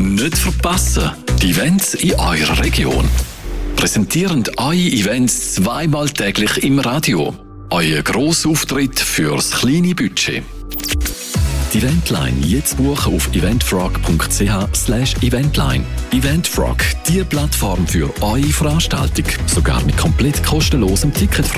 Nicht verpassen, die Events in eurer Region. Präsentierend eure Events zweimal täglich im Radio. Euer Grossauftritt fürs kleine Budget. Die Eventline jetzt buchen auf eventfrog.ch/eventline. Eventfrog, die Plattform für eure Veranstaltung. Sogar mit komplett kostenlosem Ticket.